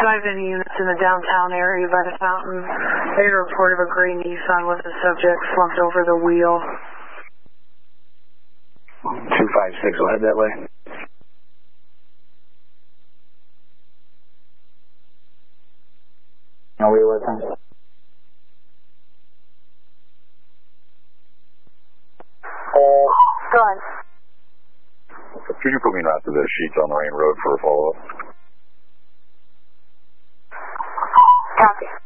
drive-in units in the downtown area by the fountain. They reported a gray Nissan with the subject slumped over the wheel. 256, we'll head that way. No wheel with him. Go ahead. Could you put me out to the Sheets on the Rain Road for a follow-up? Copy.